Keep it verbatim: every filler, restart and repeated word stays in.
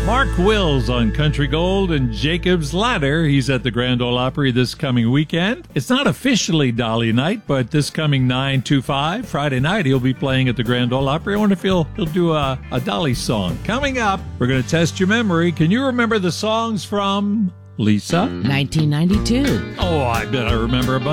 Mark Wills on Country Gold and Jacob's Ladder. He's at the Grand Ole Opry this coming weekend. It's not officially Dolly night, but this coming nine two five, Friday night, he'll be playing at the Grand Ole Opry. I wonder if he'll, he'll do a, a Dolly song. Coming up, we're going to test your memory. Can you remember the songs from Lisa? nineteen ninety-two. Oh, I bet I remember a bunch.